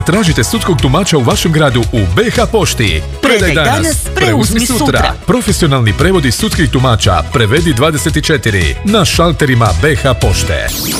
Tražite sudskog tumača u vašem gradu u BH Pošti. Predaj danas, preuzmi sutra. Profesionalni prevodi sudskih tumača Prevedi 24 na šalterima BH Pošte.